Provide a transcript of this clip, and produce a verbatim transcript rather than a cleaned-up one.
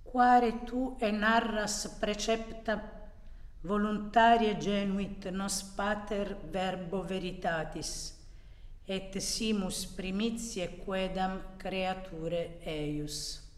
quare tu enarras precepta voluntarie genuit nos pater verbo veritatis, et simus primitiae quedam creature eius.